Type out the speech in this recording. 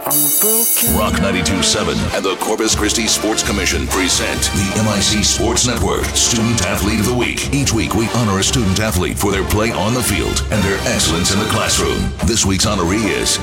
Rock 92.7 and the Corpus Christi Sports Commission present the MIC Sports Network Student Athlete of the Week. Each week we honor a student athlete for their play on the field and their excellence in the classroom. This week's honoree is